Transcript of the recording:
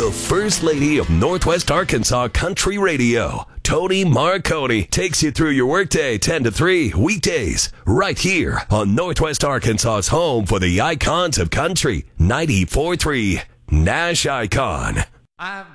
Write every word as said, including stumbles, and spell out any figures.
the First Lady of Northwest Arkansas Country Radio, Tony Marconi, takes you through your workday ten to three weekdays right here on Northwest Arkansas's home for the icons of country, ninety-four point three Nash Icon. I've